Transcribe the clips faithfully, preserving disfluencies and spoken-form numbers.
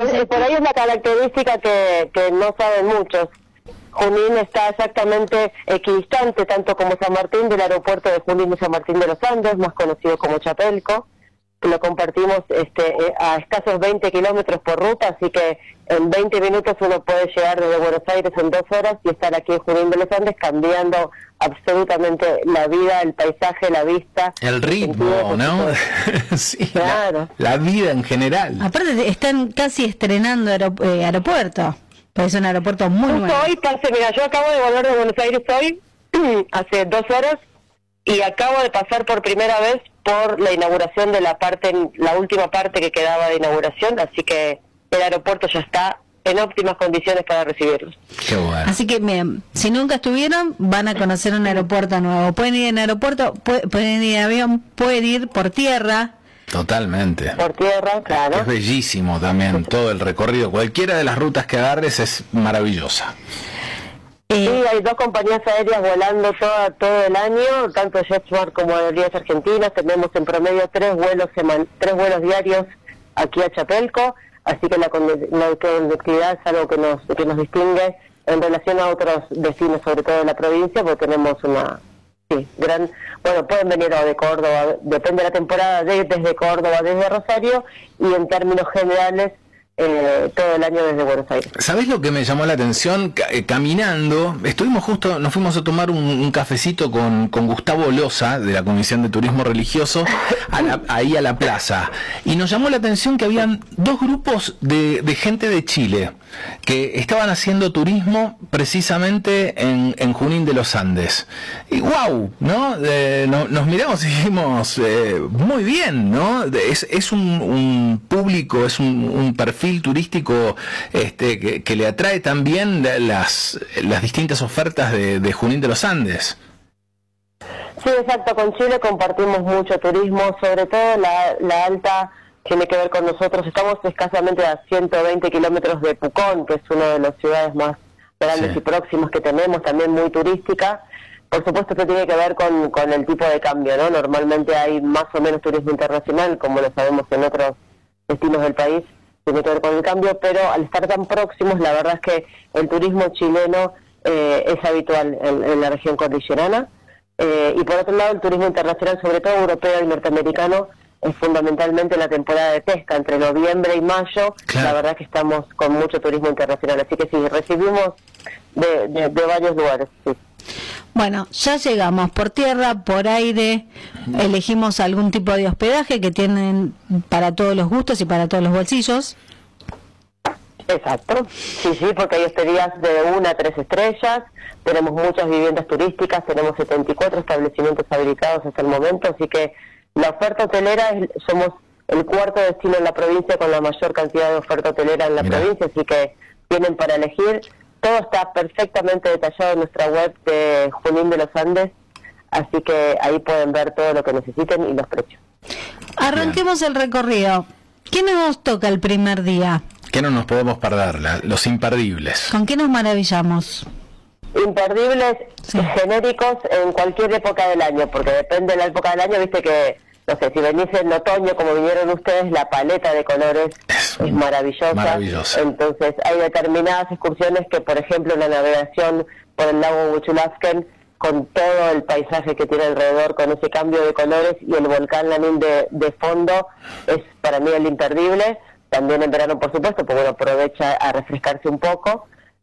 es, por ahí es la característica que, que no saben muchos. Junín está exactamente equidistante, tanto como San Martín, del aeropuerto de Junín y San Martín de los Andes, más conocido como Chapelco. Lo compartimos este, a escasos veinte kilómetros por ruta, así que en veinte minutos uno puede llegar desde Buenos Aires en dos horas y estar aquí en Junín de los Andes, cambiando absolutamente la vida, el paisaje, la vista. El ritmo, ¿no? Sí, claro. La, la vida en general. Aparte están casi estrenando aerop- eh, aeropuerto, pues es un aeropuerto muy Justo bueno. Hoy pase, mira, yo acabo de volver de Buenos Aires hoy, hace dos horas, y acabo de pasar por primera vez por la inauguración de la parte, la última parte que quedaba de inauguración, así que el aeropuerto ya está en óptimas condiciones para recibirlos. Qué bueno. Así que miren, si nunca estuvieron, van a conocer un aeropuerto nuevo. Pueden ir en aeropuerto, pu- pueden ir en avión, pueden ir por tierra. Totalmente. Por tierra, claro. Es bellísimo también todo el recorrido. Cualquiera de las rutas que agarres es maravillosa. Sí, hay dos compañías aéreas volando todo, todo el año, tanto JetSmart como Aerolíneas Argentinas. Tenemos en promedio tres vuelos seman, tres vuelos diarios aquí a Chapelco, así que la, la conectividad es algo que nos que nos distingue en relación a otros destinos, sobre todo de la provincia, porque tenemos una sí gran, bueno, pueden venir o de Córdoba, depende de la temporada, de, desde Córdoba, desde Rosario, y en términos generales Eh, todo el año desde Buenos Aires. ¿Sabés lo que me llamó la atención? C- caminando, estuvimos justo, nos fuimos a tomar un, un cafecito con, con Gustavo Loza, de la Comisión de Turismo Religioso, a la, ahí a la plaza, y nos llamó la atención que habían dos grupos de, de gente de Chile, que estaban haciendo turismo precisamente en, en Junín de los Andes. Y wow, ¿no? Eh, no nos miramos y dijimos, eh, muy bien, ¿no? Es, es un, un público, es un, un perfil turístico este, que, que le atrae también las, las distintas ofertas de, de Junín de los Andes. Sí, exacto, con Chile compartimos mucho turismo, sobre todo la, la alta tiene que ver con nosotros. Estamos escasamente a ciento veinte kilómetros de Pucón, que es una de las ciudades más grandes sí. y próximas que tenemos, también muy turística. Por supuesto que tiene que ver con, con el tipo de cambio, ¿no? Normalmente hay más o menos turismo internacional, como lo sabemos en otros destinos del país, tiene que ver con el cambio, pero al estar tan próximos, la verdad es que el turismo chileno eh, es habitual en, en la región cordillerana, eh, y por otro lado el turismo internacional, sobre todo europeo y norteamericano, es fundamentalmente la temporada de pesca, entre noviembre y mayo, claro. La verdad que estamos con mucho turismo internacional, así que sí, recibimos de, de, de varios lugares, sí. Bueno, ya llegamos por tierra, por aire, elegimos algún tipo de hospedaje que tienen para todos los gustos y para todos los bolsillos. Exacto, sí, sí, porque hay hospederías de una a tres estrellas, tenemos muchas viviendas turísticas, tenemos setenta y cuatro establecimientos habilitados hasta el momento, así que la oferta hotelera, es, somos el cuarto destino en la provincia con la mayor cantidad de oferta hotelera en la Mirá. provincia, así que tienen para elegir. Todo está perfectamente detallado en nuestra web de Junín de los Andes, así que ahí pueden ver todo lo que necesiten y los precios. Arranquemos Bien. el recorrido. ¿Qué nos toca el primer día? ¿Qué no nos podemos perder? La, los imperdibles. ¿Con qué nos maravillamos? Imperdibles sí. genéricos en cualquier época del año, porque depende de la época del año, viste que, no sé, si venís en otoño, como vinieron ustedes, la paleta de colores es, es maravillosa. maravillosa. Entonces, hay determinadas excursiones que, por ejemplo, la navegación por el lago Huichulasquen, con todo el paisaje que tiene alrededor, con ese cambio de colores y el volcán Lanín de, de fondo, es para mí el imperdible. También en verano, por supuesto, porque uno aprovecha a refrescarse un poco.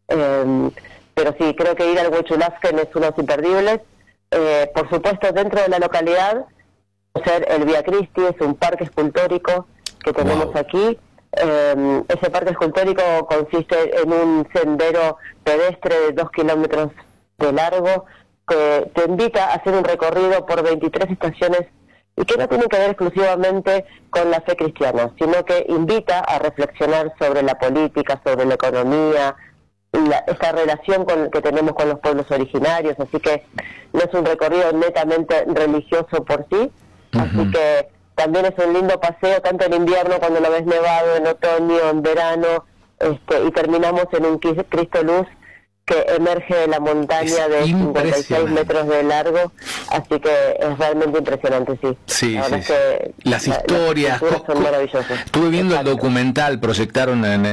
Eh, pero sí, creo que ir al Huichulasquen es uno de los imperdibles. Eh, por supuesto, dentro de la localidad, ser el Vía Cristi, es un parque escultórico que tenemos wow. aquí. Eh, ese parque escultórico consiste en un sendero pedestre de dos kilómetros de largo que te invita a hacer un recorrido por veintitrés estaciones y que no tiene que ver exclusivamente con la fe cristiana, sino que invita a reflexionar sobre la política, sobre la economía, la, esta relación con, que tenemos con los pueblos originarios, así que no es un recorrido netamente religioso por sí, uh-huh. así que también es un lindo paseo, tanto en invierno cuando lo ves nevado, en otoño, en verano, este, y terminamos en un Cristo Luz que emerge de la montaña es de cincuenta y seis metros de largo, así que es realmente impresionante, sí. Sí, la sí, verdad sí. Es que las la, historias las son maravillosas. Estuve viendo Exacto. el documental, proyectaron en